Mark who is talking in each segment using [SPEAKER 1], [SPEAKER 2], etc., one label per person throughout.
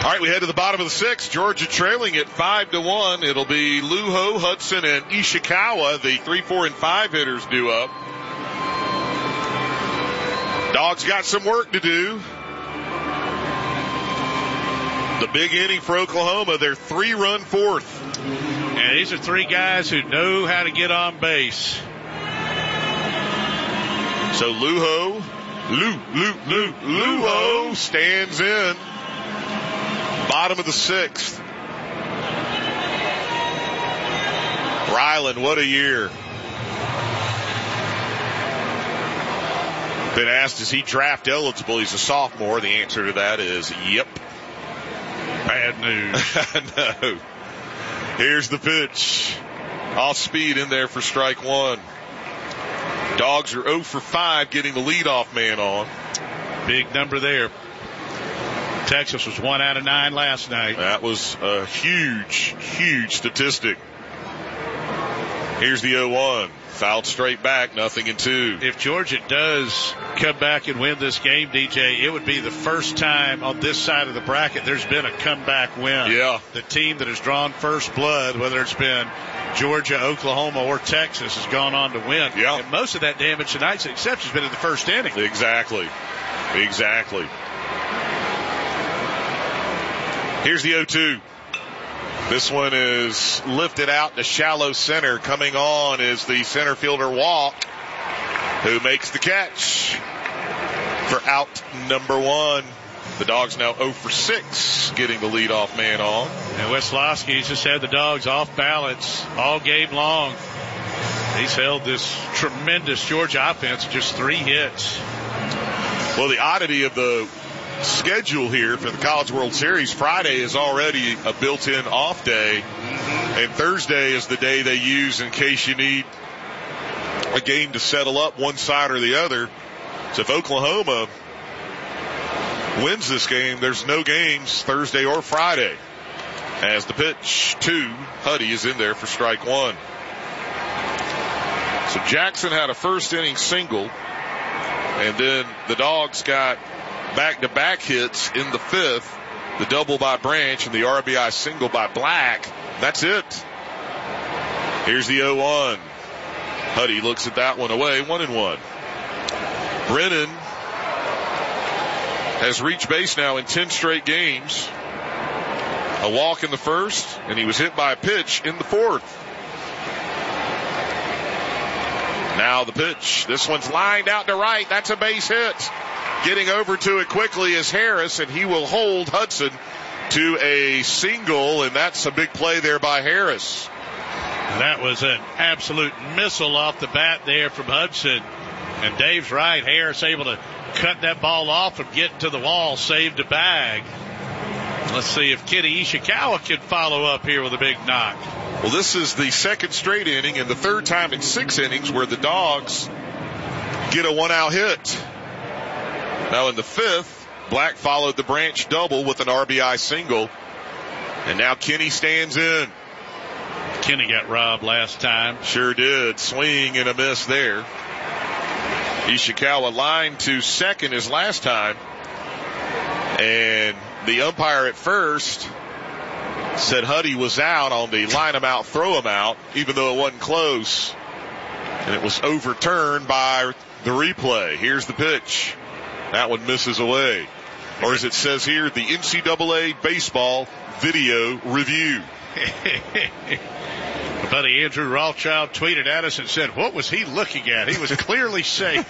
[SPEAKER 1] All right, we head to the bottom of the sixth. Georgia trailing at 5-1. It'll be Luho, Hudson, and Ishikawa, the 3, 4, and 5 hitters due up. Dogs got some work to do. The big inning for Oklahoma, their 3-run fourth.
[SPEAKER 2] And these are three guys who know how to get on base.
[SPEAKER 1] So Luho stands in. Bottom of the sixth. Ryland, what a year. Been asked, is he draft eligible? He's a sophomore. The answer to that is yep.
[SPEAKER 2] Bad news.
[SPEAKER 1] No. Here's the pitch. Off speed in there for strike one. Dogs are 0 for 5 getting the leadoff man on.
[SPEAKER 2] Big number there. Texas was 1 out of 9 last night.
[SPEAKER 1] That was a huge statistic. Here's the 0-1. Fouled straight back, 0-2.
[SPEAKER 2] If Georgia does come back and win this game, DJ, it would be the first time on this side of the bracket there's been a comeback win.
[SPEAKER 1] Yeah.
[SPEAKER 2] The team that has drawn first blood, whether it's been Georgia, Oklahoma, or Texas, has gone on to win.
[SPEAKER 1] Yeah.
[SPEAKER 2] And most of that damage tonight's exception has been in the first inning.
[SPEAKER 1] Exactly. Here's the 0-2. This one is lifted out to shallow center. Coming on is the center fielder Walk, who makes the catch for out number one. The Dogs now 0 for 6 getting the leadoff man on.
[SPEAKER 2] And Weslowski's just had the Dogs off balance all game long. He's held this tremendous Georgia offense to just 3 hits.
[SPEAKER 1] Well, the oddity of the schedule here for the College World Series, Friday is already a built-in off day, and Thursday is the day they use in case you need a game to settle up one side or the other. So if Oklahoma wins this game, there's no games Thursday or Friday. As the pitch to Huddy is in there for strike one. So Jackson had a first inning single, and then the Dogs got back-to-back hits in the fifth, the double by Branch and the RBI single by Black. That's it. Here's the 0-1. Huddy looks at that one away, 1-1. Brennan has reached base now in 10 straight games. A walk in the first, and he was hit by a pitch in the fourth. Now the pitch. This one's lined out to right. That's a base hit. Getting over to it quickly is Harris, and he will hold Hudson to a single, and that's a big play there by Harris.
[SPEAKER 2] That was an absolute missile off the bat there from Hudson. And Dave's right. Harris able to cut that ball off from getting to the wall, saved a bag. Let's see if Kenny Ishikawa can follow up here with a big knock.
[SPEAKER 1] Well, this is the second straight inning and the third time in 6 innings where the Dogs get a 1-out hit. Now in the fifth, Black followed the Branch double with an RBI single. And now Kenny stands in.
[SPEAKER 2] Kenny got robbed last time.
[SPEAKER 1] Sure did. Swing and a miss there. Ishikawa lined to second as last time. And the umpire at first said Huddy was out on the line him out, throw him out, even though it wasn't close. And it was overturned by the replay. Here's the pitch. That one misses away. Or as it says here, the NCAA baseball video review.
[SPEAKER 2] Buddy Andrew Rothschild tweeted at us and said, what was he looking at? He was clearly safe.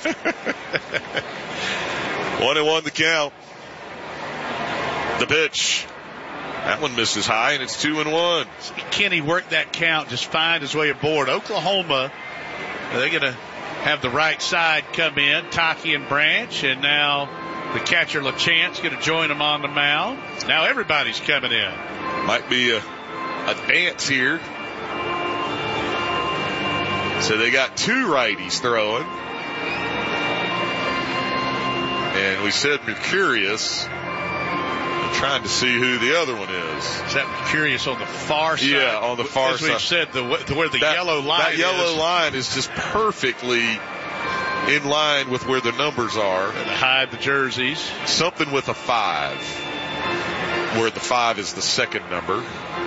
[SPEAKER 1] 1-1 the count. The pitch. That one misses high, and it's 2-1.
[SPEAKER 2] Kenny worked that count, just find his way aboard. Oklahoma, they're going to have the right side come in, Taki and Branch, and now the catcher LaChance going to join them on the mound. Now everybody's coming in.
[SPEAKER 1] Might be a dance here. So they got 2 righties throwing. And we said Mercurius. I'm trying to see who the other one is.
[SPEAKER 2] Is that Mercurius on the far side?
[SPEAKER 1] Yeah, on the far
[SPEAKER 2] side.
[SPEAKER 1] As we've
[SPEAKER 2] said, where the yellow line is.
[SPEAKER 1] That yellow line is just perfectly in line with where the numbers are.
[SPEAKER 2] And hide the jerseys.
[SPEAKER 1] Something with a 5. where the 5 is the second number.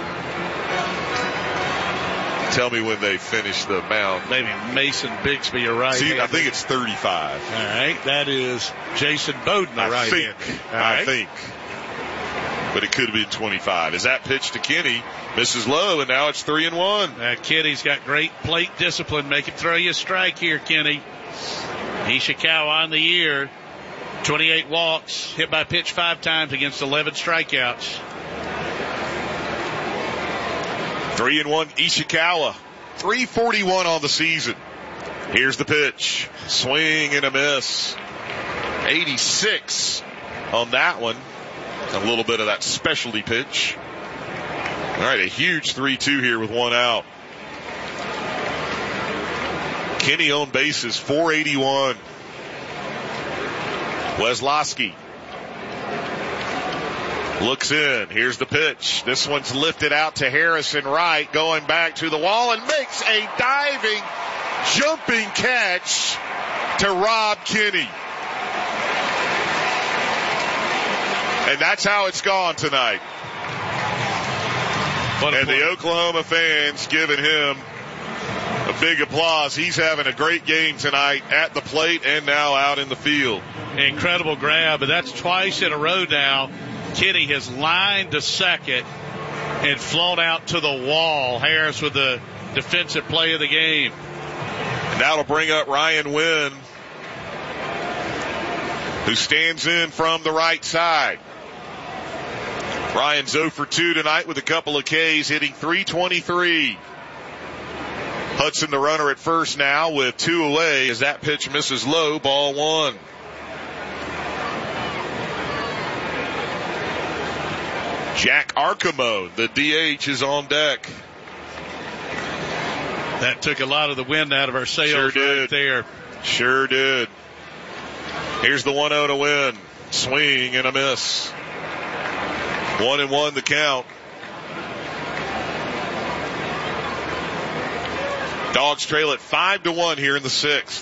[SPEAKER 1] Tell me when they finish the mound.
[SPEAKER 2] Maybe Mason Bixby, a right.
[SPEAKER 1] See, I think it's 35.
[SPEAKER 2] All right, that is Jason Bowden, a right hand.
[SPEAKER 1] I think. But it could have been 25. As that pitch to Kenny misses low, and now it's 3-1.
[SPEAKER 2] Kenny's got great plate discipline. Make him throw you a strike here, Kenny. Ishikawa on the year. 28 walks, hit by pitch 5 times against 11 strikeouts.
[SPEAKER 1] 3-1 Ishikawa. 341 on the season. Here's the pitch. Swing and a miss. 86 on that one. A little bit of that specialty pitch. All right, a huge 3-2 here with 1 out. Kenny on bases, 481. Weslowski looks in. Here's the pitch. This one's lifted out to Harrison Wright, going back to the wall and makes a diving, jumping catch to Rob Kenny. And that's how it's gone tonight. And the Oklahoma fans giving him a big applause. He's having a great game tonight at the plate and now out in the field.
[SPEAKER 2] Incredible grab, but that's twice in a row now. Kenny has lined to second and flown out to the wall. Harris with the defensive play of the game.
[SPEAKER 1] And that'll bring up Ryan Wynn, who stands in from the right side. Ryan's 0 for 2 tonight with a couple of Ks, hitting .323. Hudson, the runner at first now with 2 away as that pitch misses low, ball 1. Jack Arcamo, the DH, is on deck.
[SPEAKER 2] That took a lot of the wind out of our sails right there.
[SPEAKER 1] Sure did. Here's the 1-0 to Win. Swing and a miss. 1-1 the count. Dogs trail at 5-1 here in the 6th.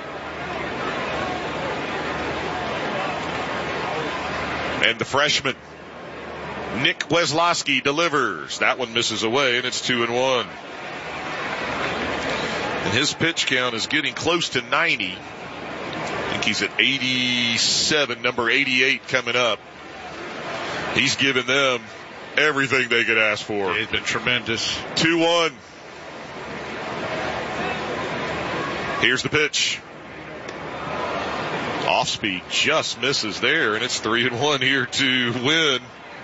[SPEAKER 1] And the freshman, Nick Weslowski, delivers. That one misses away, and it's 2-1. And his pitch count is getting close to 90. I think he's at 87, number 88 coming up. He's given them everything they could ask for.
[SPEAKER 2] He's been tremendous.
[SPEAKER 1] 2-1. Here's the pitch. Off speed just misses there, and it's 3-1 here to Win.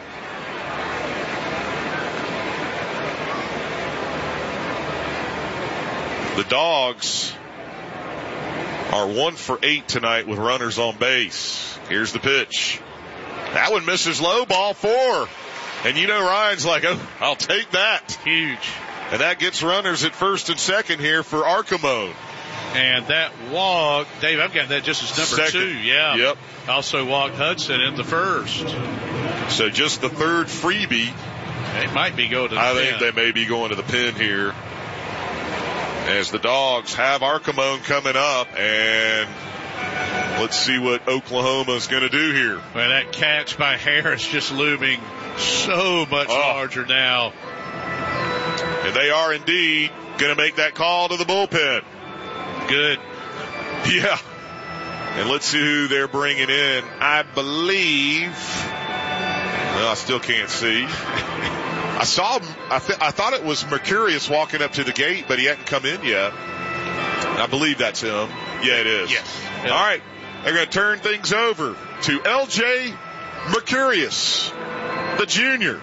[SPEAKER 1] The Dogs are 1 for 8 tonight with runners on base. Here's the pitch. That one misses low, ball 4. And you know Ryan's like, oh, I'll take that.
[SPEAKER 2] Huge.
[SPEAKER 1] And that gets runners at first and second here for Arcamo.
[SPEAKER 2] And that walk, Dave, I've got that just as number 2. Yeah.
[SPEAKER 1] Yep.
[SPEAKER 2] Also walked Hudson in the first.
[SPEAKER 1] So just the third freebie.
[SPEAKER 2] They might be going to the pin.
[SPEAKER 1] I think they may be going to the pin here. As the Dogs have Arcamo coming up, and let's see what Oklahoma's going to do here.
[SPEAKER 2] Well, that catch by Harris just looming so much larger now.
[SPEAKER 1] And they are indeed going to make that call to the bullpen.
[SPEAKER 2] Good.
[SPEAKER 1] Yeah. And let's see who they're bringing in. I believe, well, I still can't see. I saw him. I thought it was Mercurius walking up to the gate, but he hadn't come in yet. I believe that's him. Yeah, it is.
[SPEAKER 2] Yes.
[SPEAKER 1] All right. They're going to turn things over to LJ Mercurius, the junior.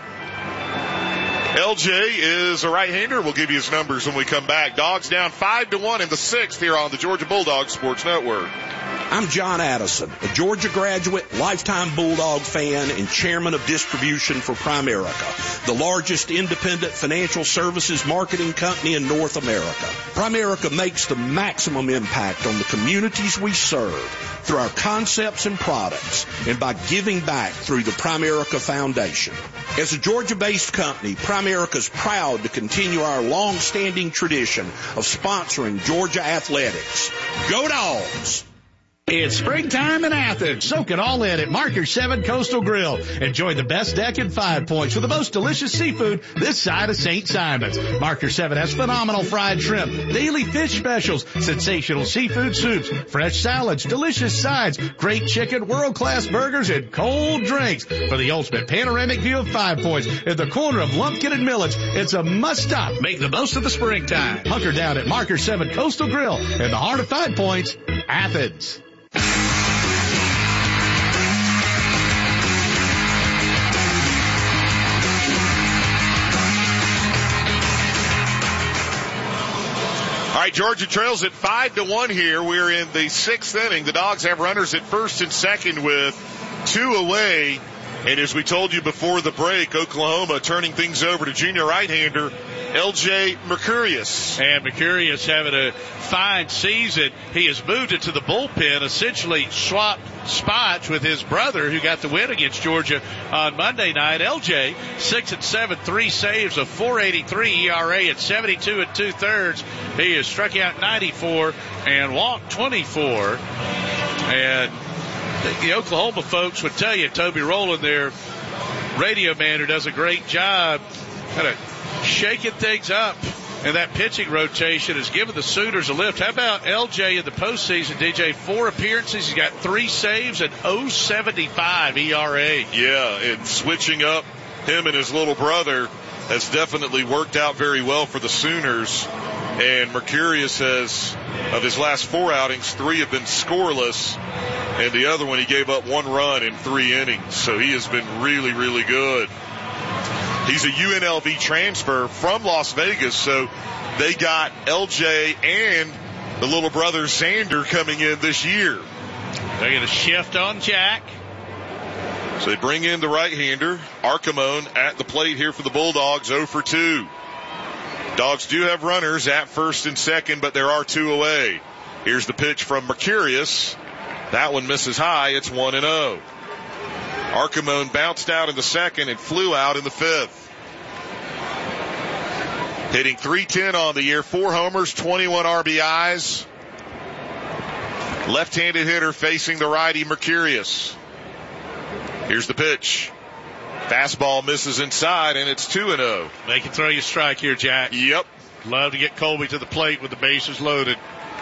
[SPEAKER 1] LJ is a right-hander. We'll give you his numbers when we come back. Dogs down 5-1 in the 6th here on the Georgia Bulldogs Sports Network.
[SPEAKER 3] I'm John Addison, a Georgia graduate, lifetime Bulldog fan, and chairman of distribution for Primerica, the largest independent financial services marketing company in North America. Primerica makes the maximum impact on the communities we serve through our concepts and products and by giving back through the Primerica Foundation. As a Georgia-based company, Primerica is proud to continue our long-standing tradition of sponsoring Georgia athletics. Go Dogs!
[SPEAKER 4] It's springtime in Athens. Soak it all in at Marker 7 Coastal Grill. Enjoy the best deck in 5 Points with the most delicious seafood this side of St. Simon's. Marker 7 has phenomenal fried shrimp, daily fish specials, sensational seafood soups, fresh salads, delicious sides, great chicken, world-class burgers, and cold drinks. For the ultimate panoramic view of 5 Points at the corner of Lumpkin and Millage, it's a must-stop. Make the most of the springtime. Hunker down at Marker 7 Coastal Grill in the heart of 5 Points, Athens.
[SPEAKER 1] All right, Georgia trails at 5-1 here. We're in the 6th inning. The Dogs have runners at first and second with 2 away. And as we told you before the break, Oklahoma turning things over to junior right-hander L.J. Mercurius.
[SPEAKER 2] And Mercurius having a fine season. He has moved into the bullpen, essentially swapped spots with his brother who got the win against Georgia on Monday night. L.J., 6-7, 3 saves, a 4.83 ERA at 72 2/3. He has struck out 94 and walked 24. And the Oklahoma folks would tell you, Toby Rowland, their radio man, who does a great job kind of shaking things up. And that pitching rotation has given the Sooners a lift. How about LJ in the postseason, DJ? 4 appearances. He's got 3 saves and 0.75 ERA.
[SPEAKER 1] Yeah, and switching up him and his little brother has definitely worked out very well for the Sooners. And Mercurius has, of his last 4 outings, 3 have been scoreless. And the other one, he gave up 1 run in 3 innings. So he has been really, really good. He's a UNLV transfer from Las Vegas, so they got LJ and the little brother Xander coming in this year.
[SPEAKER 2] They're going to shift on Jack.
[SPEAKER 1] So they bring in the right-hander, Archimon, at the plate here for the Bulldogs, 0 for 2. Dogs do have runners at first and second, but there are 2 away. Here's the pitch from Mercurius. That one misses high. It's 1-0. Archimon bounced out in the second and flew out in the 5th. Hitting .310 on the year, 4 homers, 21 RBIs. Left-handed hitter facing the righty Mercurius. Here's the pitch. Fastball misses inside, and it's 2-0.
[SPEAKER 2] They can throw you a strike here, Jack.
[SPEAKER 1] Yep.
[SPEAKER 2] Love to get Colby to the plate with the bases loaded.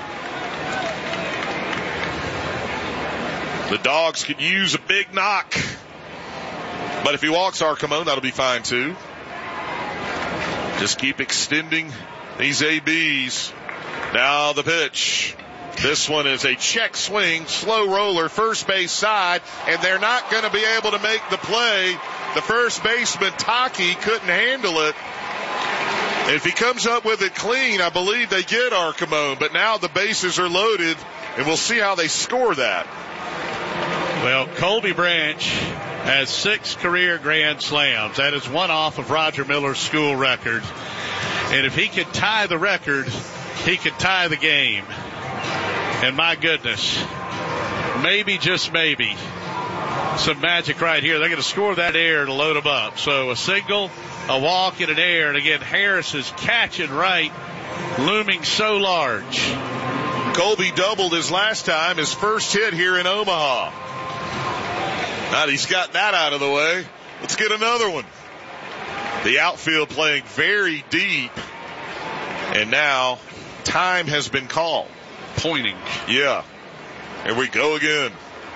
[SPEAKER 1] The Dogs could use a big knock. But if he walks Archimon, that'll be fine too. Just keep extending these ABs. Now the pitch. This one is a check swing, slow roller, first base side, and they're not going to be able to make the play. The first baseman, Taki, couldn't handle it. If he comes up with it clean, I believe they get Archimon, but now the bases are loaded, and we'll see how they score that.
[SPEAKER 2] Well, Colby Branch has 6 career grand slams. That is 1 off of Roger Miller's school record. And if he could tie the record, he could tie the game. And my goodness, maybe, just maybe, some magic right here. They're going to score that error to load them up. So a single, a walk, and an error. And again, Harris is catching right, looming so large.
[SPEAKER 1] Colby doubled his last time, his first hit here in Omaha. Now he's got that out of the way. Let's get another one. The outfield playing very deep. And now time has been called.
[SPEAKER 2] Pointing.
[SPEAKER 1] Yeah. Here we go again.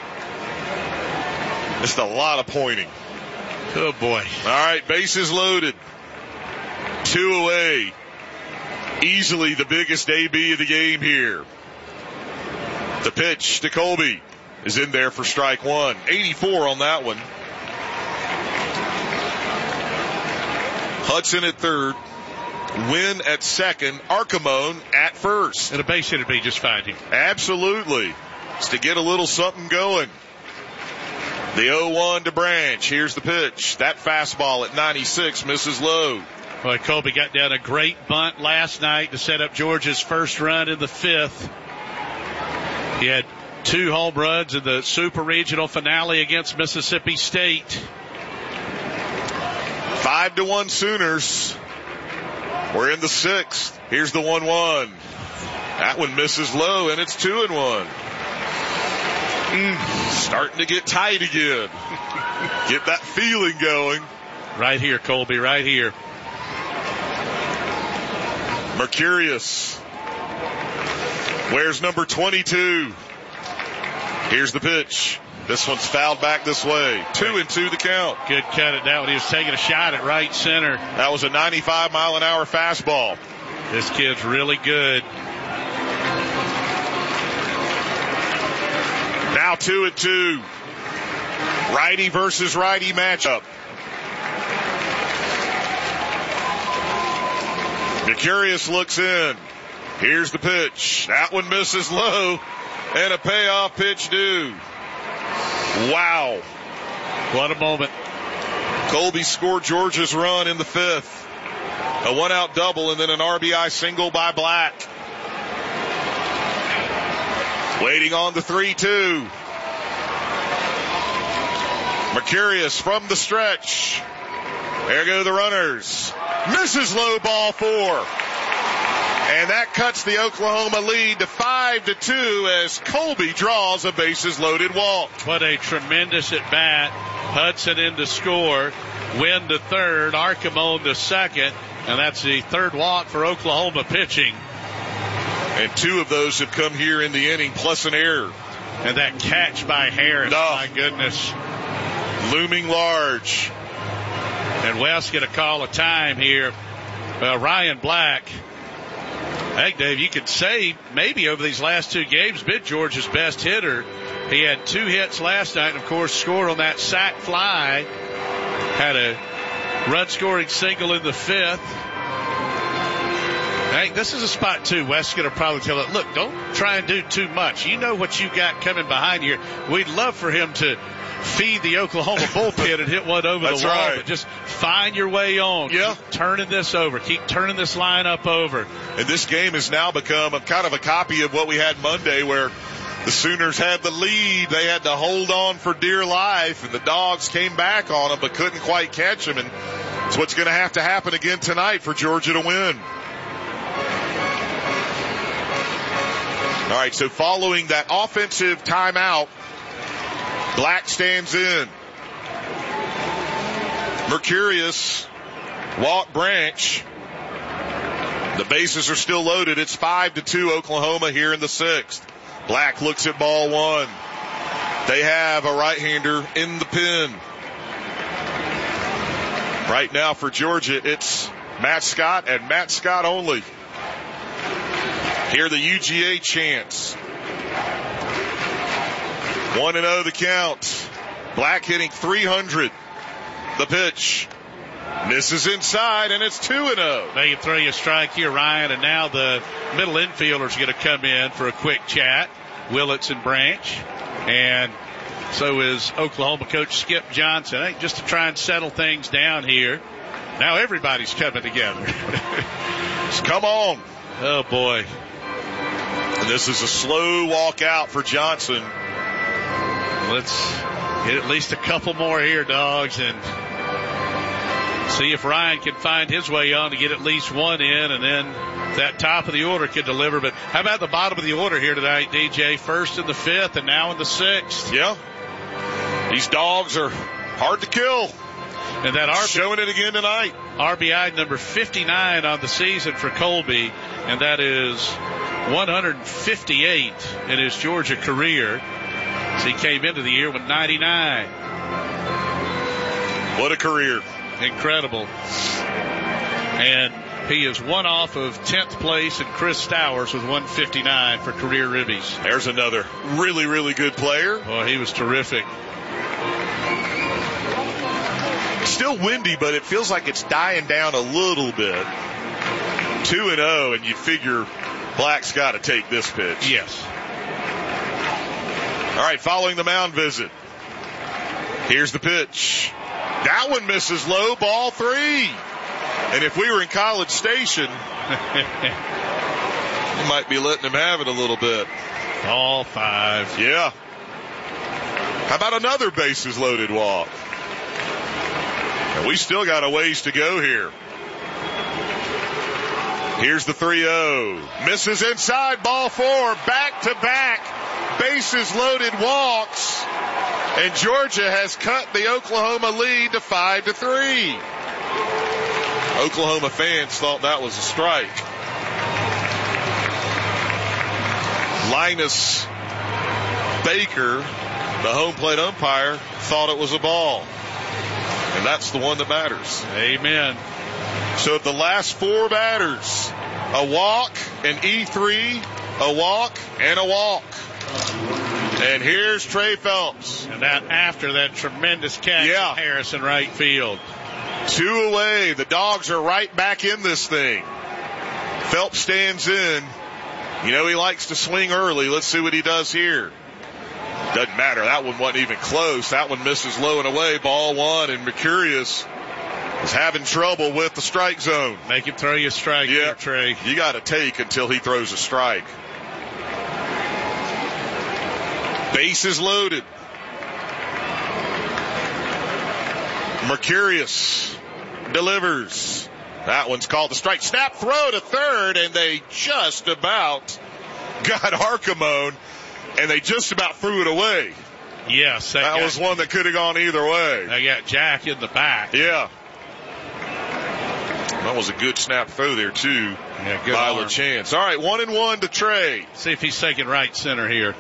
[SPEAKER 1] Just a lot of pointing.
[SPEAKER 2] Oh, boy.
[SPEAKER 1] All right, bases loaded. 2 away. Easily the biggest AB of the game here. The pitch to Colby is in there for strike 1. 84 on that one. Hudson at third. Wynn at second. Archimon at first.
[SPEAKER 2] And a base hit would be just fine here.
[SPEAKER 1] Absolutely. It's to get a little something going. The 0-1 to Branch. Here's the pitch. That fastball at 96 misses low.
[SPEAKER 2] Well, Colby got down a great bunt last night to set up Georgia's first run in the 5th. He had 2 home runs in the Super Regional finale against Mississippi State.
[SPEAKER 1] 5-1 Sooners. We're in the 6th. Here's the 1-1. That one misses low, and it's 2-1. Starting to get tight again. Get that feeling going.
[SPEAKER 2] Right here, Colby, right here.
[SPEAKER 1] Mercurius. Where's number 22? Here's the pitch. This one's fouled back this way. 2-2 the count.
[SPEAKER 2] Good cut at that one. He was taking a shot at right center.
[SPEAKER 1] That was a 95-mile-an-hour fastball.
[SPEAKER 2] This kid's really good.
[SPEAKER 1] Now 2-2. Righty versus righty matchup. Mercurius looks in. Here's the pitch. That one misses low. And a payoff pitch due. Wow.
[SPEAKER 2] What a moment.
[SPEAKER 1] Colby scored Georgia's run in the 5th. A 1-out double and then an RBI single by Black. Waiting on the 3-2. Mercurius from the stretch. There go the runners. Misses low, ball 4. And that cuts the Oklahoma lead to 5-2 as Colby draws a bases-loaded walk.
[SPEAKER 2] What a tremendous at-bat. Hudson in to score. Wynn to third. Archimon to second. And that's the third walk for Oklahoma pitching.
[SPEAKER 1] And 2 of those have come here in the inning, plus an error.
[SPEAKER 2] And that catch by Harris, my goodness.
[SPEAKER 1] Looming large.
[SPEAKER 2] And Wes going to call a time here. Ryan Black. Hey, Dave, you could say maybe over these last 2 games, been Georgia's best hitter. He had 2 hits last night, and, of course, scored on that sac fly. Had a run-scoring single in the 5th. Hey, this is a spot, too. Wes going to probably tell it, look, don't try and do too much. You know what you got coming behind here. We'd love for him to feed the Oklahoma bullpen and hit one over the wall.
[SPEAKER 1] Right.
[SPEAKER 2] But just find your way on.
[SPEAKER 1] Yeah.
[SPEAKER 2] Keep turning this over. Keep turning this lineup over.
[SPEAKER 1] And this game has now become kind of a copy of what we had Monday, where the Sooners had the lead. They had to hold on for dear life, and the Dogs came back on them but couldn't quite catch them. And it's what's going to happen again tonight for Georgia to win. All right, so following that offensive timeout, Black stands in. Mercurius, Walt Branch. The bases are still loaded. It's 5-2 Oklahoma here in the 6th. Black looks at ball 1. They have a right-hander in the pen. Right now for Georgia, it's Matt Scott and Matt Scott only. Hear the UGA chants. 1-0 the count. Black hitting .300. The pitch. Misses inside, and it's 2-0.
[SPEAKER 2] They can throw you a strike here, Ryan, and now the middle infielder's going to come in for a quick chat. Willits and Branch. And so is Oklahoma coach Skip Johnson. Hey, just to try and settle things down here. Now everybody's coming together.
[SPEAKER 1] Come on.
[SPEAKER 2] Oh, boy.
[SPEAKER 1] And this is a slow walk out for Johnson.
[SPEAKER 2] Let's get at least a couple more here, Dogs, and see if Ryan can find his way on to get at least one in, and then that top of the order can deliver. But how about the bottom of the order here tonight, DJ? First in the 5th and now in the 6th.
[SPEAKER 1] Yeah. These Dogs are hard to kill.
[SPEAKER 2] And that
[SPEAKER 1] showing it again tonight.
[SPEAKER 2] RBI number 59 on the season for Colby, and that is 158 in his Georgia career. So he came into the year with 99.
[SPEAKER 1] What a career.
[SPEAKER 2] Incredible. And he is one off of 10th place, and Chris Stowers with 159 for career ribbies.
[SPEAKER 1] There's another really, really good player.
[SPEAKER 2] Oh, he was terrific.
[SPEAKER 1] Still windy, but it feels like it's dying down a little bit. 2-0, and you figure Black's got to take this pitch.
[SPEAKER 2] Yes.
[SPEAKER 1] All right, following the mound visit. Here's the pitch. That one misses low, ball 3. And if we were in College Station, you might be letting him have it a little bit.
[SPEAKER 2] All 5.
[SPEAKER 1] Yeah. How about another bases loaded walk? And we still got a ways to go here. Here's the 3-0. Misses inside, ball 4. Back to back. bases loaded walks, and Georgia has cut the Oklahoma lead to 5-3. Oklahoma fans thought that was a strike. Linus Baker, the home plate umpire, thought it was a ball. And that's the one that matters.
[SPEAKER 2] Amen.
[SPEAKER 1] So the last 4 batters, a walk, an E3, a walk, and a walk. And here's Trey Phelps.
[SPEAKER 2] And that after that tremendous catch from Harris in right field.
[SPEAKER 1] 2 away. The Dogs are right back in this thing. Phelps stands in. You know he likes to swing early. Let's see what he does here. Doesn't matter. That one wasn't even close. That one misses low and away. Ball 1, and Mercurius is having trouble with the strike zone.
[SPEAKER 2] Make him throw you a strike here, Trey.
[SPEAKER 1] You got to take until he throws a strike. Bases loaded. Mercurius delivers. That one's called the strike. Snap throw to third, and they just about got Archimone, and they just about threw it away.
[SPEAKER 2] Yes.
[SPEAKER 1] That was one that could have gone either way.
[SPEAKER 2] They got Jack in the back.
[SPEAKER 1] Yeah. That was a good snap throw there, too.
[SPEAKER 2] Yeah, good
[SPEAKER 1] by
[SPEAKER 2] arm.
[SPEAKER 1] LaChance. All right, 1-1 to Trey.
[SPEAKER 2] See if he's taking right center here.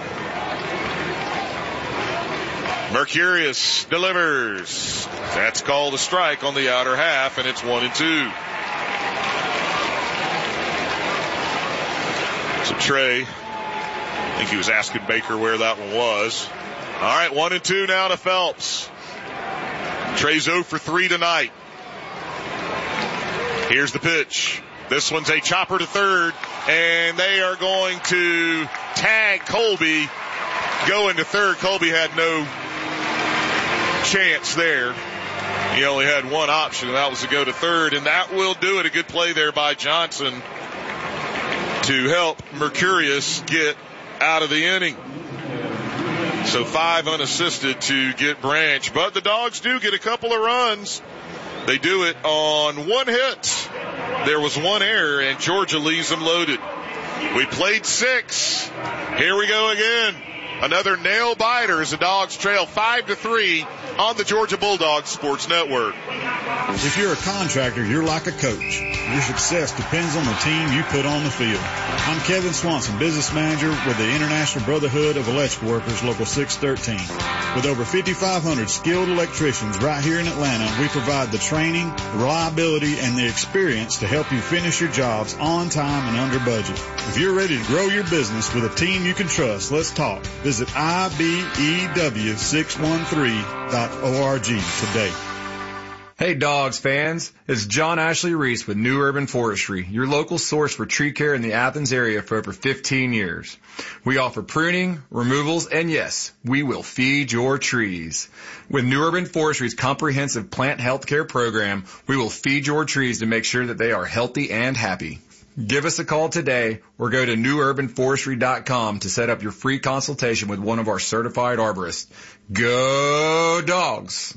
[SPEAKER 1] Mercurius delivers. That's called a strike on the outer half, and it's 1-2. So Trey, I think he was asking Baker where that one was. All right, 1-2 now to Phelps. Trey's 0 for 3 tonight. Here's the pitch. This one's a chopper to third, and they are going to tag Colby. Going to third. Colby had no chance there. He only had one option, and that was to go to third, and that will do it. A good play there by Johnson to help Mercurius get out of the inning. So 5 unassisted to get Branch, but the Dogs do get a couple of runs. They do it on 1 hit. There was 1 error, and Georgia leaves them loaded. We played 6. Here we go again. Another nail biter as the Dogs trail 5-3 on the Georgia Bulldogs Sports Network.
[SPEAKER 5] If you're a contractor, you're like a coach. Your success depends on the team you put on the field. I'm Kevin Swanson, business manager with the International Brotherhood of Electrical Workers, Local 613. With over 5,500 skilled electricians right here in Atlanta, we provide the training, the reliability, and the experience to help you finish your jobs on time and under budget. If you're ready to grow your business with a team you can trust, let's talk. Visit IBEW613.org today.
[SPEAKER 6] Hey Dogs fans, it's John Ashley Reese with New Urban Forestry, your local source for tree care in the Athens area for over 15 years. We offer pruning, removals, and yes, we will feed your trees. With New Urban Forestry's comprehensive plant health care program, we will feed your trees to make sure that they are healthy and happy. Give us a call today or go to newurbanforestry.com to set up your free consultation with one of our certified arborists. Go Dogs!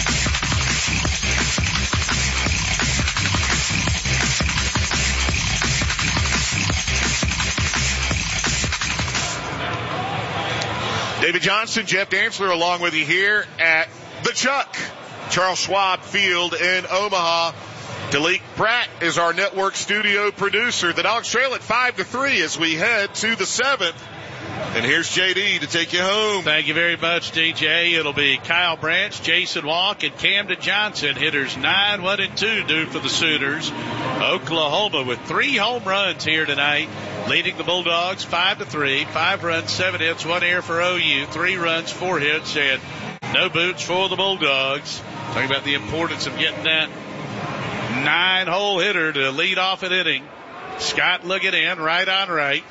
[SPEAKER 1] David Johnson, Jeff Dantzler along with you here at the Chuck, Charles Schwab Field in Omaha. Dalik Pratt is our network studio producer. The Dogs trail at 5-3 as we head to the 7th. And here's JD to take you home.
[SPEAKER 2] Thank you very much, DJ. It'll be Kyle Branch, Jason Walk, and Camden Johnson. Hitters 9, 1, and 2 due for the Sooners. Oklahoma with 3 home runs here tonight, leading the Bulldogs 5-3. 5 runs, 7 hits, 1 error for OU. 3 runs, 4 hits, and no boots for the Bulldogs. Talking about the importance of getting that 9-hole hitter to lead off an inning. Scott looking in, right on right.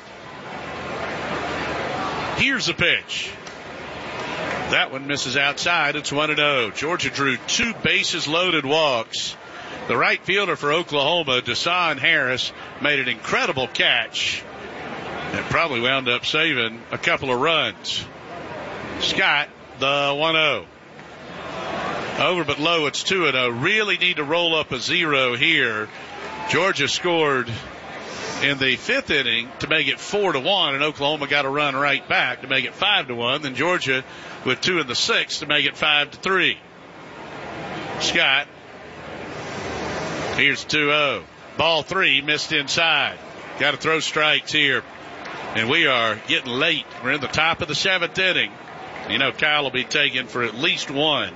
[SPEAKER 2] Here's the pitch. That one misses outside. It's 1-0. Georgia drew 2 bases loaded walks. The right fielder for Oklahoma, Deshaun Harris, made an incredible catch that probably wound up saving a couple of runs. Scott, the 1-0. Over but low, it's 2-0. Really need to roll up a 0 here. Georgia scored in the 5th inning to make it 4-1, and Oklahoma got a run right back to make it 5-1. Then Georgia with 2 in the 6th to make it 5-3. Scott. Here's 2-0. Ball 3 missed inside. Got to throw strikes here. And we are getting late. We're in the top of the 7th inning. You know, Kyle will be taken for at least 1.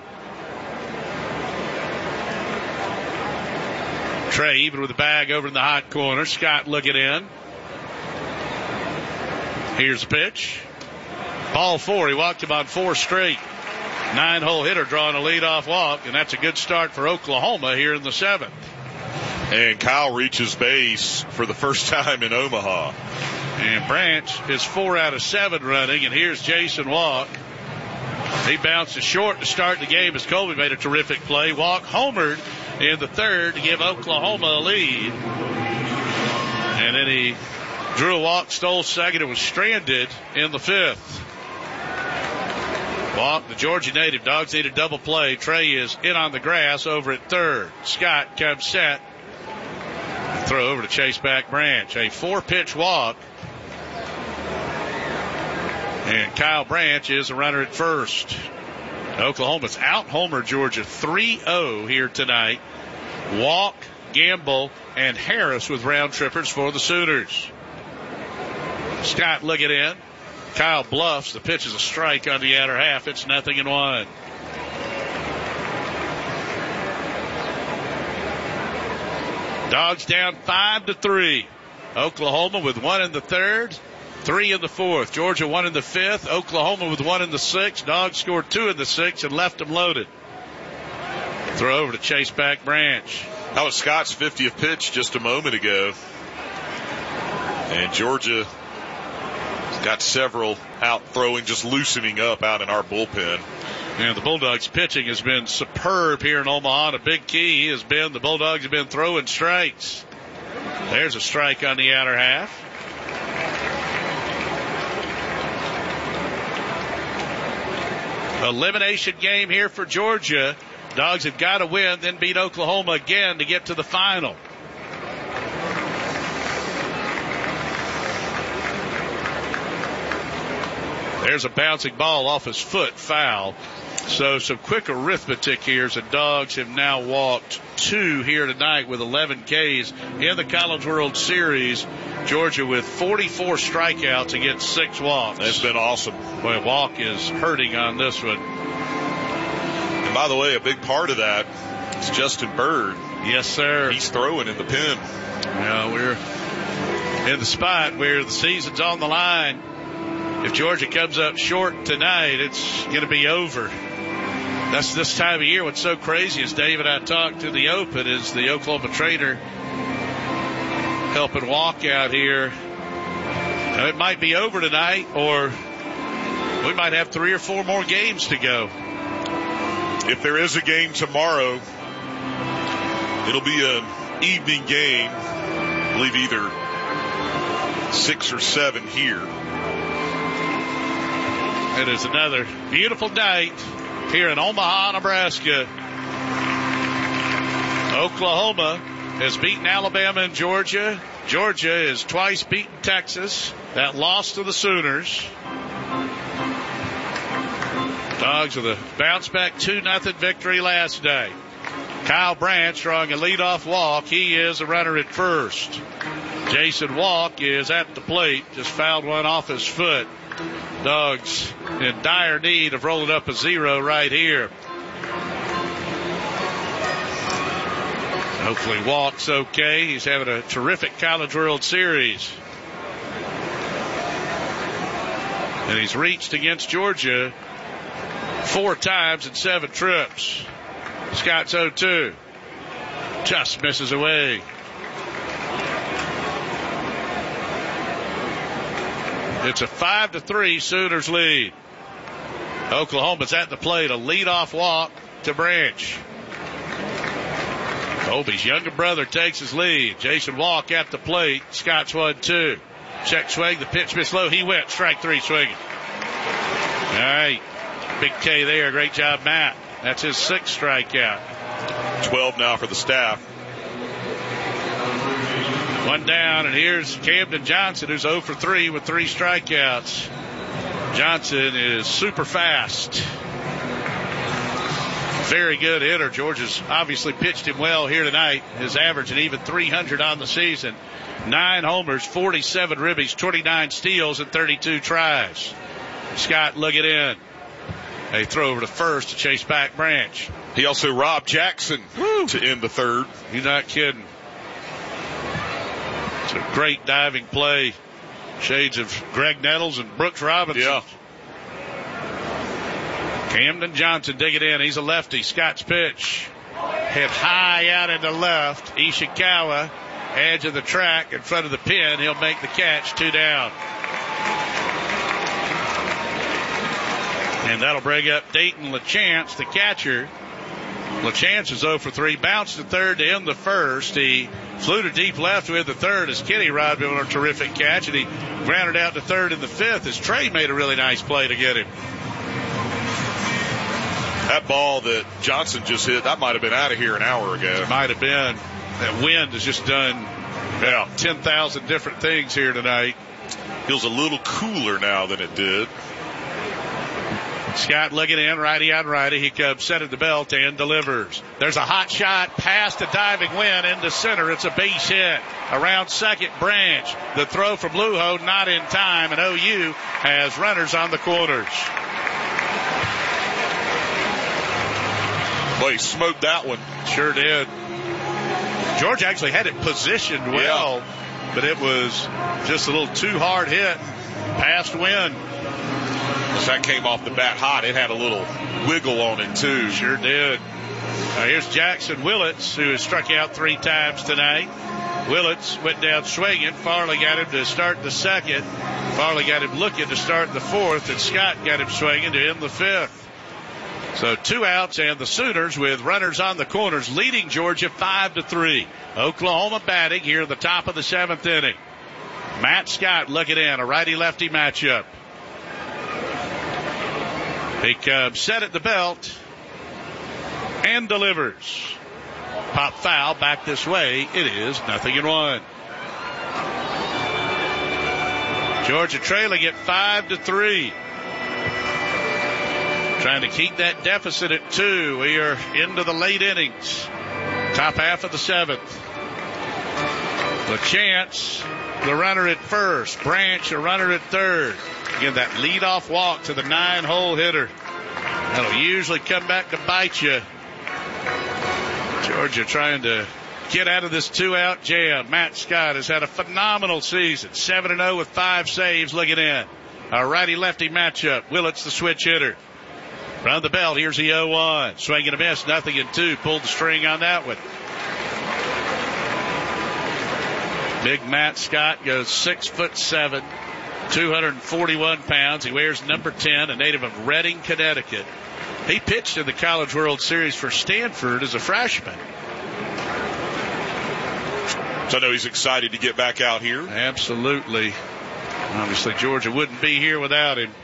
[SPEAKER 2] Trey even with the bag over in the hot corner. Scott looking in. Here's the pitch. Ball 4. He walked him on 4 straight. 9-hole hitter drawing a leadoff walk, and that's a good start for Oklahoma here in the 7th.
[SPEAKER 1] And Kyle reaches base for the first time in Omaha.
[SPEAKER 2] And Branch is 4 out of 7 running, and here's Jason Walk. He bounced short to start the game as Colby made a terrific play. Walk homered in the 3rd to give Oklahoma a lead. And then he drew a walk, stole 2nd, and was stranded in the 5th. Walk, the Georgia native. Dogs need a double play. Trey is in on the grass over at 3rd. Scott comes set. Throw over to chase back Branch. A 4-pitch walk. And Kyle Branch is a runner at first. Oklahoma's out homer Georgia 3-0 here tonight. Walk, Gamble, and Harris with round trippers for the Sooners. Scott looking in. Kyle bluffs. The pitch is a strike on the outer half. It's 0-1. Dogs down 5-3. Oklahoma with 1 in the 3rd, 3 in the 4th. Georgia 1 in the 5th. Oklahoma with 1 in the 6th. Dogs scored 2 in the 6th and left them loaded. Throw over to chase back Branch.
[SPEAKER 1] That was Scott's 50th pitch just a moment ago. And Georgia got several out throwing, just loosening up out in our bullpen.
[SPEAKER 2] And the Bulldogs pitching has been superb here in Omaha. And a big key has been the Bulldogs have been throwing strikes. There's a strike on the outer half. Elimination game here for Georgia. Dogs have got to win, then beat Oklahoma again to get to the final. There's a bouncing ball off his foot, foul. So some quick arithmetic here as the Dogs have now walked 2 here tonight with 11 Ks in the College World Series. Georgia with 44 strikeouts against 6 walks.
[SPEAKER 1] That's been awesome.
[SPEAKER 2] Boy, Walk is hurting on this one.
[SPEAKER 1] And by the way, a big part of that is Justin Bird.
[SPEAKER 2] Yes, sir.
[SPEAKER 1] He's throwing in the pen.
[SPEAKER 2] Yeah, we're in the spot where the season's on the line. If Georgia comes up short tonight, it's going to be over. That's this time of year. What's so crazy is Dave and I talked to the Open is the Oklahoma trainer helping Walk out here. Now, it might be over tonight, or we might have 3 or 4 more games to go.
[SPEAKER 1] If there is a game tomorrow, it'll be an evening game. I believe either 6 or 7 here.
[SPEAKER 2] It is another beautiful night here in Omaha, Nebraska. Oklahoma has beaten Alabama and Georgia. Georgia has twice beaten Texas. That lost to the Sooners. Dogs with a bounce-back 2-0 victory last night. Kyle Branch drawing a leadoff walk. He is a runner at first. Jason Walk is at the plate. Just fouled one off his foot. Dogs in dire need of rolling up a 0 right here. Hopefully Walk's okay. He's having a terrific College World Series. And he's reached against Georgia 4 times in 7 trips. Scott's 0-2. Just misses away. It's a 5-3 Sooners lead. Oklahoma's at the plate. A leadoff walk to Branch. Colby's younger brother takes his lead. Jason Walk at the plate. Scott's 1-2. Check swing. The pitch missed low. He went. Strike 3 swinging. All right. Big K there. Great job, Matt. That's his 6th strikeout.
[SPEAKER 1] 12 now for the staff.
[SPEAKER 2] One down, and here's Camden Johnson, who's 0 for 3 with 3 strikeouts. Johnson is super fast. Very good hitter. Georgia's obviously pitched him well here tonight. His average an even 300 on the season. 9 homers, 47 ribbies, 29 steals, and 32 tries. Scott looking in. A throw over to first to chase back Branch.
[SPEAKER 1] He also robbed Jackson to end the third.
[SPEAKER 2] You're not kidding. It's a great diving play. Shades of Greg Nettles and Brooks Robinson.
[SPEAKER 1] Yeah.
[SPEAKER 2] Camden Johnson digging in. He's a lefty. Scott's pitch. Hit high out into left. Ishikawa, edge of the track in front of the pin. He'll make the catch. 2 down. And that'll bring up Dayton LaChance, the catcher. LaChance is 0 for 3. Bounced to third to end the first. He flew to deep left with the third as Kenny robbed him on a terrific catch. And he grounded out to third in the fifth as Trey made a really nice play to get him.
[SPEAKER 1] That ball that Johnson just hit, that might have been out of here an hour ago.
[SPEAKER 2] It might have been. That wind has just done 10,000 different things here tonight.
[SPEAKER 1] Feels a little cooler now than it did.
[SPEAKER 2] Scott looking in, righty on righty. He comes set at the belt and delivers. There's a hot shot past a diving Wynn into center. It's a base hit. Around second, Branch. The throw from Lujo not in time, and OU has runners on the corners.
[SPEAKER 1] Boy, he smoked that one.
[SPEAKER 2] Sure did. George actually had it positioned well, but it was just a little too hard hit past Wynn.
[SPEAKER 1] As that came off the bat hot, it had a little wiggle on it too.
[SPEAKER 2] Sure did. Here's Jackson Willits, who has struck out 3 times tonight. Willits went down swinging. Farley got him to start the second. Farley got him looking to start the fourth, and Scott got him swinging to end the fifth. So 2 outs, and the Sooners with runners on the corners leading Georgia 5-3. Oklahoma batting here at the top of the 7th inning. Matt Scott looking in, a righty-lefty matchup. He comes set at the belt and delivers. Pop foul back this way. It is 0-1. Georgia trailing at 5-3. Trying to keep that deficit at 2. We are into the late innings. Top half of the 7th. LaChance, the runner at first. Branch, a runner at third. Again, that leadoff walk to the 9-hole hitter. That'll usually come back to bite you. Georgia trying to get out of this 2-out jam. Matt Scott has had a phenomenal season. 7-0 with 5 saves looking in. A righty-lefty matchup. Willits the switch hitter. Round the belt, here's the 0-1. Swing and a miss, 0-2. Pulled the string on that one. Big Matt Scott goes 6'7", 241 pounds. He wears number 10, a native of Reading, Connecticut. He pitched in the College World Series for Stanford as a freshman.
[SPEAKER 1] So I know he's excited to get back out here.
[SPEAKER 2] Absolutely. Obviously, Georgia wouldn't be here without him.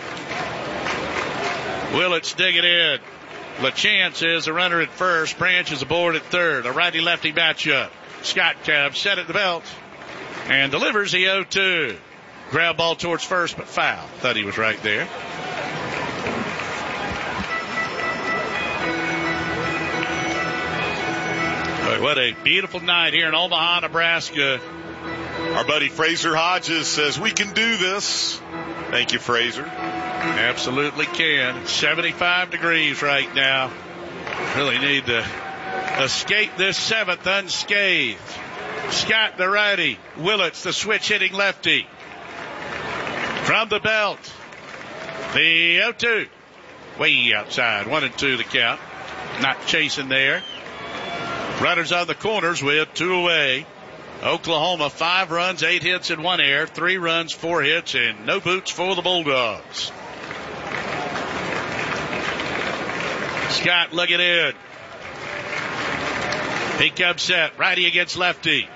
[SPEAKER 2] Willits digging in. LaChance is a runner at first. Branch is aboard at third. A righty-lefty matchup. Scott comes set at the belt and delivers the 0-2. Ground ball towards first, but foul. Thought he was right there. Boy, what a beautiful night here in Omaha, Nebraska.
[SPEAKER 1] Our buddy Fraser Hodges says we can do this. Thank you, Fraser.
[SPEAKER 2] Absolutely can. It's 75 degrees right now. Really need to escape this 7th unscathed. Scott the righty. Willits the switch hitting lefty. From the belt. The 0-2. Way outside. 1-2 the count. Not chasing there. Runners on the corners with 2 away. Oklahoma 5 runs, 8 hits and 1 error. 3 runs, 4 hits, and no boots for the Bulldogs. Scott looking in. He comes set. Righty against lefty.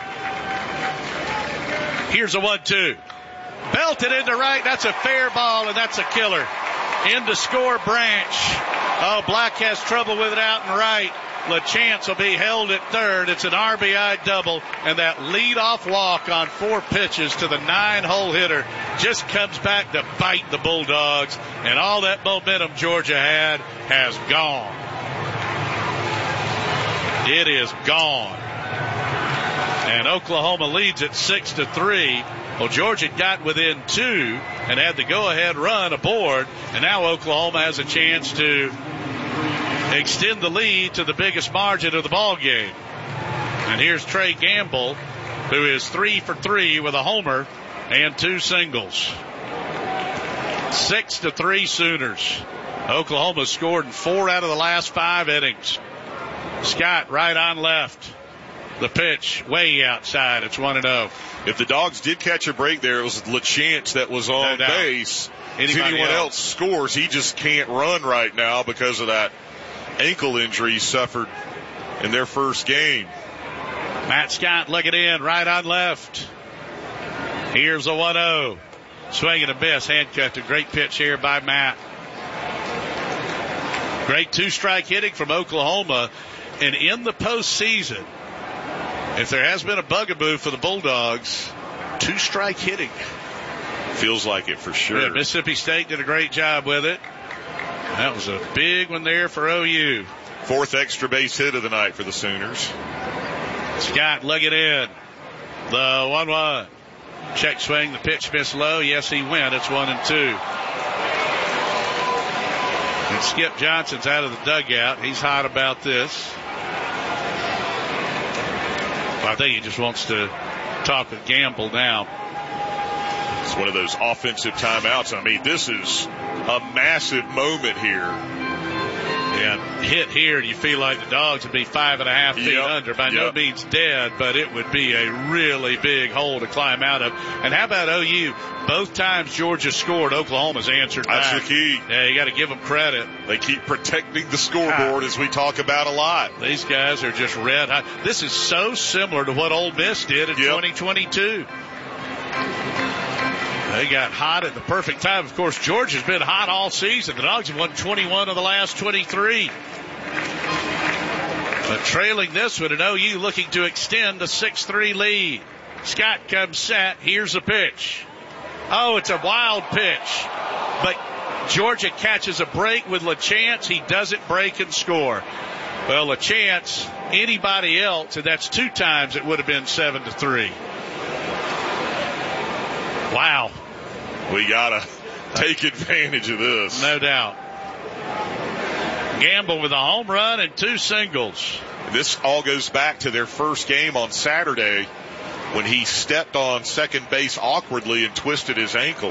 [SPEAKER 2] Here's a 1-2. Belted into right. That's a fair ball, and that's a killer. In to score Branch. Oh, Black has trouble with it out and right. LaChance will be held at third. It's an RBI double, and that leadoff walk on 4 pitches to the 9-hole hitter just comes back to bite the Bulldogs, and all that momentum Georgia had has gone. It is gone. And Oklahoma leads it 6-3. Well, Georgia got within 2 and had the go-ahead run aboard, and now Oklahoma has a chance to extend the lead to the biggest margin of the ball game. And here's Trey Gamble, who is 3 for 3 with a homer and 2 singles. 6-3 Sooners. Oklahoma scored in 4 out of the last 5 innings. Scott right on left. The pitch way outside. It's 1-0.
[SPEAKER 1] If the Dogs did catch a break there, it was LaChance that was on base. If anyone else scores, he just can't run right now because of that ankle injury he suffered in their first game.
[SPEAKER 2] Matt Scott looking in, right on left. Here's a 1-0. Swing and a miss, handcuffed. A great pitch here by Matt. Great 2-strike hitting from Oklahoma. And in the postseason, if there has been a bugaboo for the Bulldogs, 2-strike hitting.
[SPEAKER 1] Feels like it for sure.
[SPEAKER 2] Yeah, Mississippi State did a great job with it. That was a big one there for OU.
[SPEAKER 1] 4th extra base hit of the night for the Sooners.
[SPEAKER 2] Scott looking in. The 1-1. Check swing. The pitch missed low. Yes, he went. It's 1-2. And Skip Johnson's out of the dugout. He's hot about this. I think he just wants to talk with Gamble now.
[SPEAKER 1] It's one of those offensive timeouts. I mean, this is a massive moment here.
[SPEAKER 2] And hit here, you feel like the Dogs would be 5.5 feet under. By no means dead, but it would be a really big hole to climb out of. And how about OU? Both times Georgia scored, Oklahoma's answered back.
[SPEAKER 1] That's the key.
[SPEAKER 2] Yeah, you got to give them credit.
[SPEAKER 1] They keep protecting the scoreboard, as we talk about a lot.
[SPEAKER 2] These guys are just red hot. This is so similar to what Ole Miss did in 2022. They got hot at the perfect time. Of course, Georgia's been hot all season. The Dogs have won 21 of the last 23. But trailing this one, an OU looking to extend the 6-3 lead. Scott comes set. Here's a pitch. Oh, it's a wild pitch. But Georgia catches a break with LaChance. He doesn't break and score. Well, LaChance, anybody else, and that's 2 times it would have been 7-3. Wow.
[SPEAKER 1] We got to take advantage of this.
[SPEAKER 2] No doubt. Gamble with a home run and 2 singles.
[SPEAKER 1] This all goes back to their first game on Saturday when he stepped on second base awkwardly and twisted his ankle.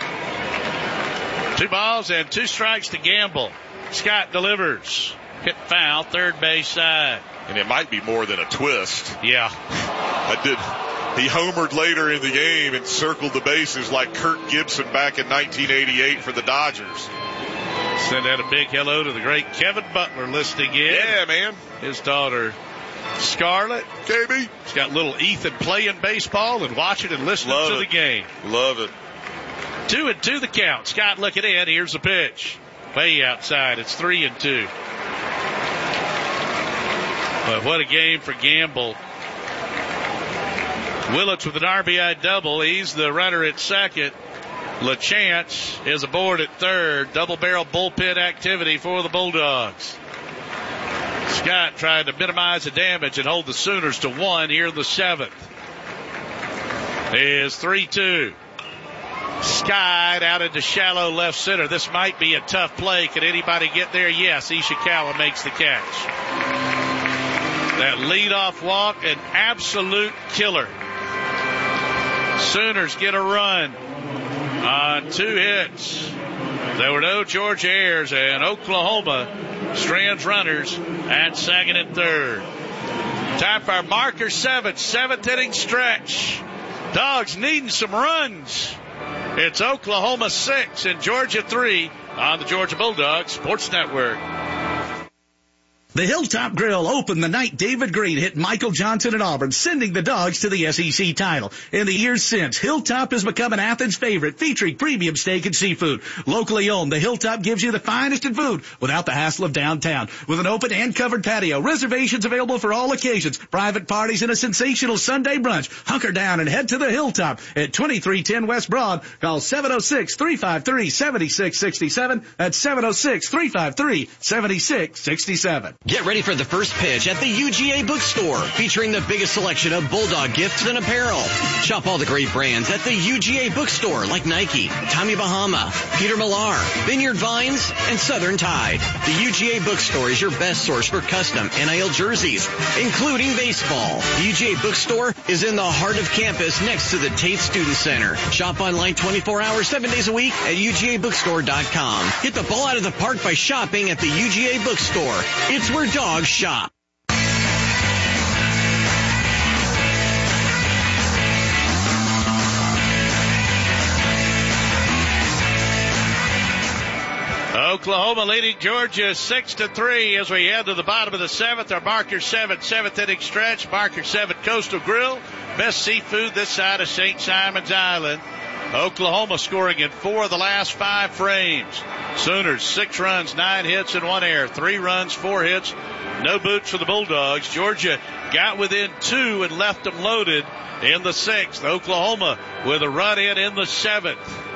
[SPEAKER 2] 2 balls and 2 strikes to Gamble. Scott delivers. Hit foul, third base side.
[SPEAKER 1] And it might be more than a twist.
[SPEAKER 2] Yeah.
[SPEAKER 1] He homered later in the game and circled the bases like Kirk Gibson back in 1988 for the Dodgers.
[SPEAKER 2] Send out a big hello to the great Kevin Butler listening in.
[SPEAKER 1] Yeah, man.
[SPEAKER 2] His daughter, Scarlett.
[SPEAKER 1] KB.
[SPEAKER 2] He's got little Ethan playing baseball and watching and listening to the game.
[SPEAKER 1] Love it.
[SPEAKER 2] 2-2 the count. Scott looking in. Here's the pitch. Way outside. It's 3-2. But what a game for Gamble. Willits with an RBI double. He's the runner at second. LaChance is aboard at third. Double barrel bullpen activity for the Bulldogs. Scott trying to minimize the damage and hold the Sooners to 1 here in the 7th. Is 3-2. Skied out into shallow left center. This might be a tough play. Can anybody get there? Yes, Ishikawa makes the catch. That leadoff walk, an absolute killer. Sooners get a run on 2 hits. There were no Georgia errors, and Oklahoma strands runners at second and third. Time for our marker 7th inning stretch. Dogs needing some runs. It's Oklahoma 6 and Georgia 3 on the Georgia Bulldogs Sports Network.
[SPEAKER 4] The Hilltop Grill opened the night David Green hit Michael Johnson at Auburn, sending the Dogs to the SEC title. In the years since, Hilltop has become an Athens favorite, featuring premium steak and seafood. Locally owned, the Hilltop gives you the finest in food without the hassle of downtown. With an open and covered patio, reservations available for all occasions, private parties, and a sensational Sunday brunch. Hunker down and head to the Hilltop at 2310 West Broad. Call 706-353-7667. That's 706-353-7667.
[SPEAKER 7] Get ready for the first pitch at the UGA Bookstore, featuring the biggest selection of Bulldog gifts and apparel. Shop all the great brands at the UGA Bookstore, like Nike, Tommy Bahama, Peter Millar, Vineyard Vines, and Southern Tide. The UGA Bookstore is your best source for custom NIL jerseys, including baseball. The UGA Bookstore is in the heart of campus next to the Tate Student Center. Shop online 24 hours, 7 days a week at UGABookstore.com. Hit the ball out of the park by shopping at the UGA Bookstore. It's where dogs shop.
[SPEAKER 2] Oklahoma leading Georgia 6-3 as we head to the bottom of the seventh. Our Marker 7 seventh inning stretch. Marker 7 Coastal Grill. Best seafood this side of St. Simon's Island. Oklahoma scoring in 4 of the last 5 frames. Sooners 6 runs, 9 hits, and 1 error. 3 runs, 4 hits. No boots for the Bulldogs. Georgia got within 2 and left them loaded in the 6th. Oklahoma with a run in the 7th.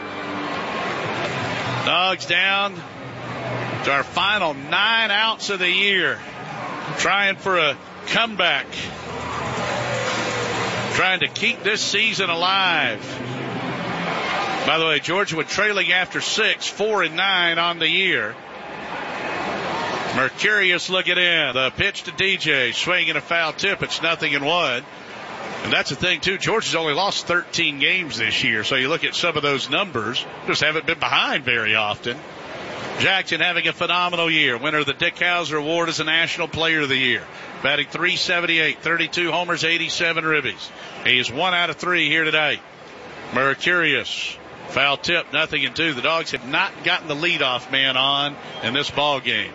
[SPEAKER 2] Dogs down to our final 9 outs of the year. Trying for a comeback. Trying to keep this season alive. By the way, Georgia was trailing after 6, 4-9 on the year. Mercurius looking in. The pitch to DJ. Swinging a foul tip. It's 0-1. And that's the thing, too. Georgia's only lost 13 games this year. So you look at some of those numbers. Just haven't been behind very often. Jackson having a phenomenal year. Winner of the Dick Hauser Award as a National Player of the Year. Batting .378, 32 homers, 87 ribbies. He is 1 out of 3 here today. Mercurius. Foul tip, 0-2. The Dogs have not gotten the leadoff man on in this ball game.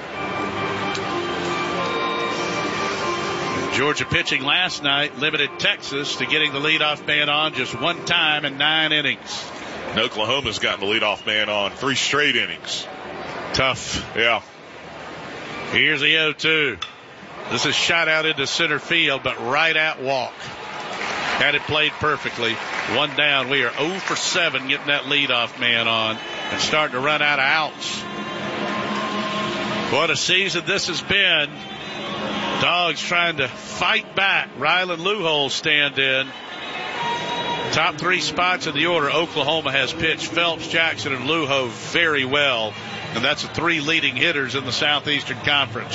[SPEAKER 2] Georgia pitching last night limited Texas to getting the leadoff man on just 1 time in 9 innings.
[SPEAKER 1] And Oklahoma's gotten the leadoff man on 3 straight innings.
[SPEAKER 2] Tough.
[SPEAKER 1] Yeah.
[SPEAKER 2] Here's the 0-2. This is shot out into center field, but right at walk. Had it played perfectly. 1 down. We are 0 for 7 getting that leadoff man on and starting to run out of outs. What a season this has been. Dogs trying to fight back. Rylan Luhol stand in. Top 3 spots in the order. Oklahoma has pitched Phelps, Jackson, and Luho very well. And that's the 3 leading hitters in the Southeastern Conference.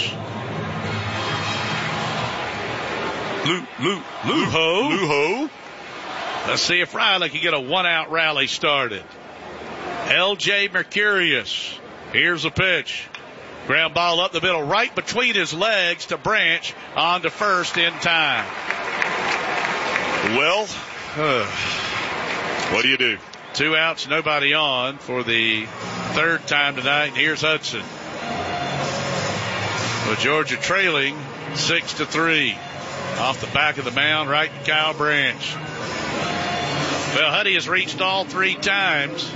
[SPEAKER 2] Luho. Let's see if Riley can get a 1-out rally started. L.J. Mercurius. Here's the pitch. Ground ball up the middle, right between his legs to Branch, on to first in time.
[SPEAKER 1] Well, what do you do?
[SPEAKER 2] 2 outs, nobody on for the 3rd time tonight. And here's Hudson. With Georgia trailing 6-3. Off the back of the mound, right to Kyle Branch. Well, Huddy has reached all 3 times.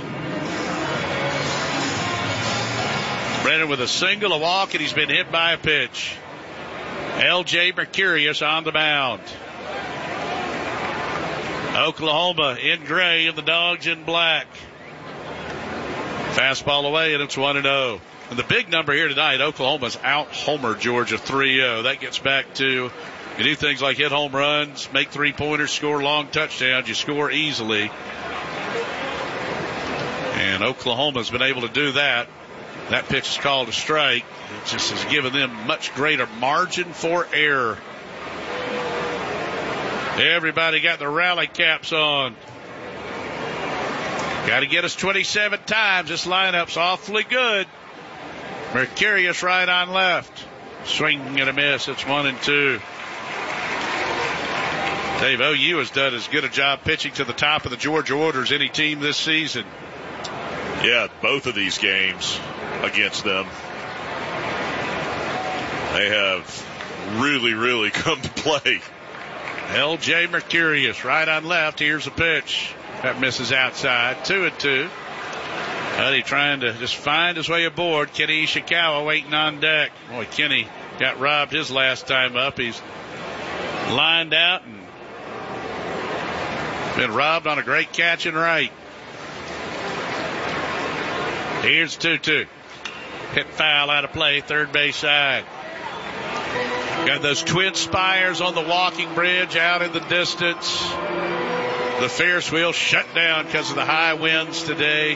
[SPEAKER 2] Brennan with a single, a walk, and he's been hit by a pitch. L.J. Mercurius on the mound. Oklahoma in gray and the Dogs in black. Fastball away, and it's 1-0. And the big number here tonight, Oklahoma's out-homered Georgia 3-0. That gets back to, you do things like hit home runs, make 3-pointers, score long touchdowns. You score easily. And Oklahoma's been able to do that. That pitch is called a strike. It just has given them much greater margin for error. Everybody got their rally caps on. Got to get us 27 times. This lineup's awfully good. Mercurius right on left. Swing and a miss. It's 1-2. Dave, OU has done as good a job pitching to the top of the Georgia order as any team this season.
[SPEAKER 1] Yeah, both of these games against them. They have really, really come to play.
[SPEAKER 2] L.J. Mercurius, right on left. Here's a pitch. That misses outside. 2-2. Huddy trying to just find his way aboard. Kenny Ishikawa waiting on deck. Boy, Kenny got robbed his last time up. He's lined out and been robbed on a great catch and right. Here's 2-2. Hit foul out of play, third base side. Got those twin spires on the walking bridge out in the distance. The Ferris wheel shut down because of the high winds today.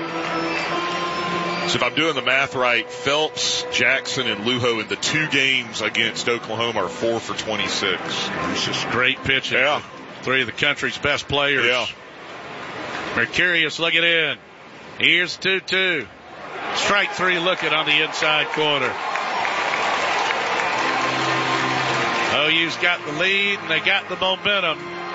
[SPEAKER 1] So if I'm doing the math right, Phelps, Jackson, and Lujo in the 2 games against Oklahoma are 4 for 26.
[SPEAKER 2] It's just great pitching.
[SPEAKER 1] Yeah.
[SPEAKER 2] 3 of the country's best players.
[SPEAKER 1] Yeah. Mercurius
[SPEAKER 2] looking in. Here's 2-2. Strike 3 looking on the inside corner. OU's got the lead and they got the momentum.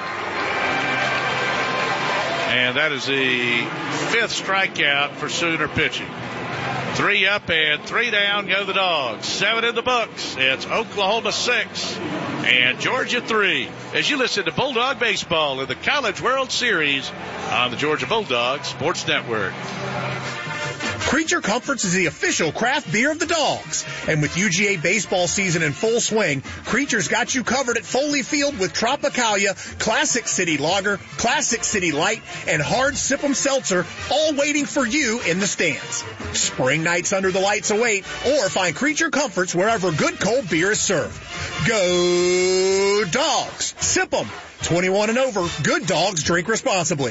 [SPEAKER 2] And that is the 5th strikeout for Sooner pitching. 3 up and 3 down go the Dogs. 7 in the books. It's Oklahoma 6 and Georgia 3. As you listen to Bulldog Baseball in the College World Series on the Georgia Bulldogs Sports Network.
[SPEAKER 8] Creature Comforts is the official craft beer of the Dogs. And with UGA baseball season in full swing, Creature's got you covered at Foley Field with Tropicalia, Classic City Lager, Classic City Light, and Hard Sip'em Seltzer, all waiting for you in the stands. Spring nights under the lights await, or find Creature Comforts wherever good cold beer is served. Go Dogs! Sip 'em! 21 and over. Good dogs drink responsibly.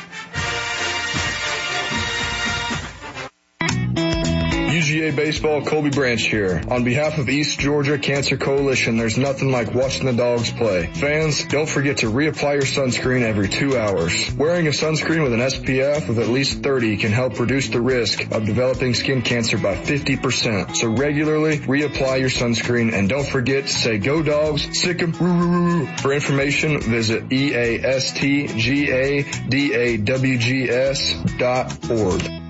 [SPEAKER 9] UGA Baseball, Colby Branch here. On behalf of East Georgia Cancer Coalition, there's nothing like watching the Dogs play. Fans, don't forget to reapply your sunscreen every 2 hours. Wearing a sunscreen with an SPF of at least 30 can help reduce the risk of developing skin cancer by 50%. So regularly reapply your sunscreen, and don't forget to say go Dogs, sick 'em, roo roo roo. For information, visit eastgadawgs.org.